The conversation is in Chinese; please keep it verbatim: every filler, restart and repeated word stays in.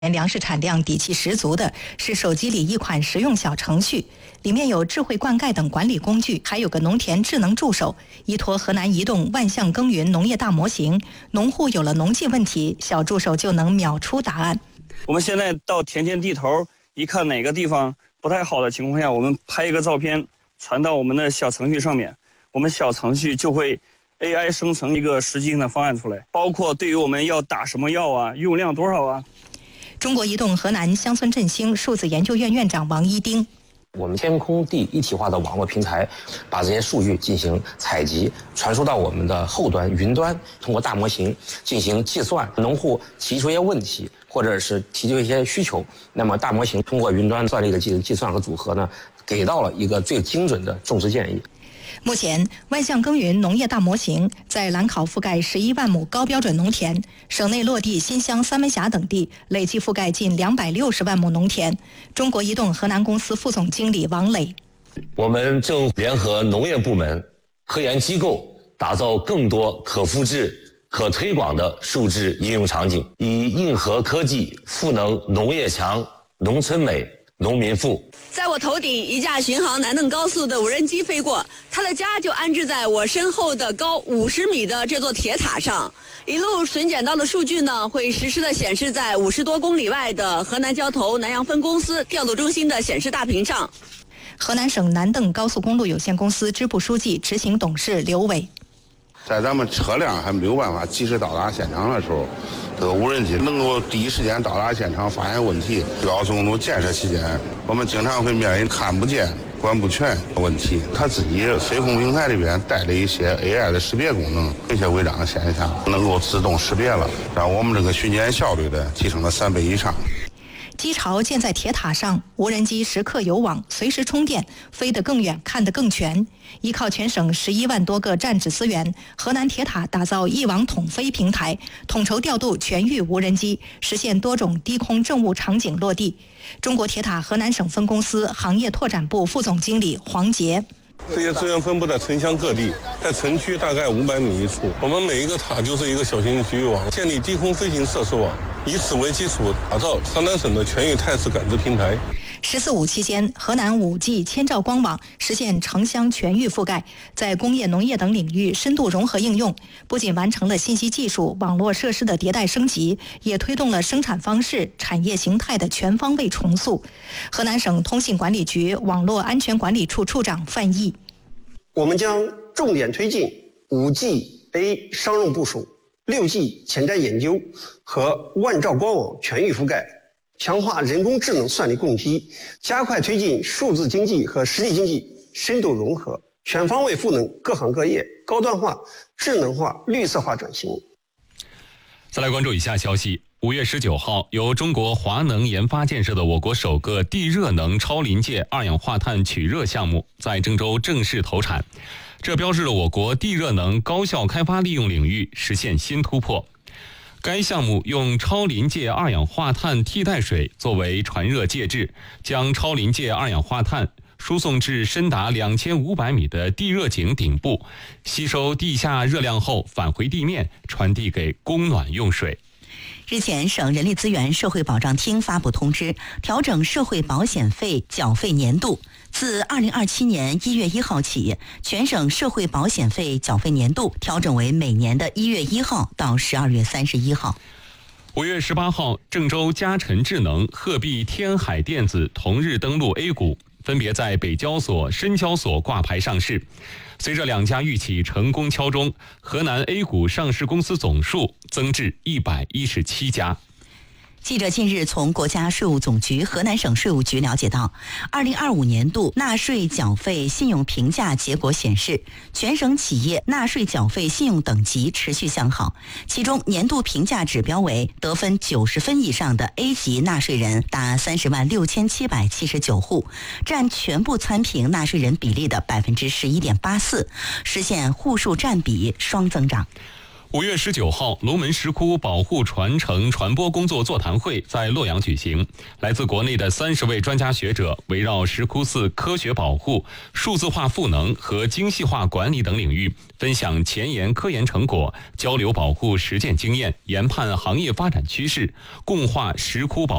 粮食产量底气十足的是手机里一款实用小程序，里面有智慧灌溉等管理工具，还有个农田智能助手，依托河南移动万象耕耘农业大模型，农户有了农技问题，小助手就能秒出答案。 我们现在到田间地头，一看哪个地方不太好的情况下，我们拍一个照片传到我们的小程序上面，我们小程序就会 A I 生成一个实际性的方案出来，包括对于我们要打什么药啊，用量多少啊。 中国移动河南乡村振兴数字研究院院长王一丁， 我们天空地一体化的网络平台，把这些数据进行采集，传输到我们的后端云端，通过大模型进行计算。农户提出一些问题，或者是提出一些需求，那么大模型通过云端算力的计计算和组合呢，给到了一个最精准的种植建议。 目前，万象耕耘农业大模型在兰考覆盖十一万亩高标准农田，省内落地新乡、三门峡等地，累计覆盖近两百六十万亩农田。中国移动河南公司副总经理王磊， 我们正联合农业部门、科研机构，打造更多可复制、可推广的数字应用场景，以硬核科技赋能农业强、农村美、农民富。 在我头顶，一架巡航南邓高速的无人机飞过，它的家就安置在我身后的高五十米的这座铁塔上。一路巡检到的数据呢，会实时的显示在五十多公里外的河南交投南阳分公司调度中心的显示大屏上。 河南省南邓高速公路有限公司支部书记、执行董事刘伟， 在咱们车辆还没有办法及时到达现场的时候，这个无人机能够第一时间到达现场，发现问题。高速公路建设期间，我们经常会面临看不见、管不全的问题。他自己飞控平台里边带了一些 A I 的识别功能，一些违章现象能够自动识别了，让我们这个巡检效率的提升了三倍以上。 机巢建在铁塔上，无人机时刻有网，随时充电，飞得更远，看得更全。依靠全省十一万多个站址资源，河南铁塔打造一网统飞平台，统筹调度全域无人机，实现多种低空政务场景落地。中国铁塔河南省分公司行业拓展部副总经理黄杰， 这些资源分布在城乡各地，在城区大概五百米一处。我们每一个塔就是一个小型局域网，建立低空飞行设施网，以此为基础，打造河南省的全域态势感知平台。 十四五期间，河南 五 G 千兆光网实现城乡全域覆盖，在工业、农业等领域深度融合应用，不仅完成了信息技术、网络设施的迭代升级，也推动了生产方式、产业形态的全方位重塑。河南省通信管理局网络安全管理处处长范毅， 我们将重点推进 五 G A 商用部署、六 G 前瞻研究和万兆光网全域覆盖，强化人工智能算力供给，加快推进数字经济和实体经济深度融合，全方位赋能各行各业高端化、智能化、绿色化转型。 再来关注以下消息。五月十九号，由中国华能研发建设的我国首个地热能超临界二氧化碳取热项目在郑州正式投产，这标志了我国地热能高效开发利用领域实现新突破。该项目用超临界二氧化碳替代水作为传热介质，将超临界二氧化碳输送至深达两千五百米的地热井顶部，吸收地下热量后返回地面，传递给供暖用水。 日前，省人力资源社会保障厅发布通知，调整社会保险费缴费年度。自二零二七年一月一号起，全省社会保险费缴费年度调整为每年的一月一号到十二月三十一号。 五月十八号，郑州嘉诚智能、鹤壁天海电子同日登陆 A 股，分别在北交所、深交所挂牌上市。随着两家预企成功敲钟，河南 A 股上市公司总数增至一百一十七家。 记者近日从国家税务总局河南省税务局了解到，二零二五年度纳税缴费信用评价结果显示，全省企业纳税缴费信用等级持续向好，其中年度评价指标为得分九十分以上的 A 级纳税人达三十万六千七百七十九户，占全部参评纳税人比例的百分之十一点八四，实现户数占比双增长。 五月十九号，龙门石窟保护传承传播工作座谈会在洛阳举行。来自国内的三十位专家学者围绕石窟寺科学保护、数字化赋能和精细化管理等领域，分享前沿科研成果，交流保护实践经验，研判行业发展趋势，共话石窟保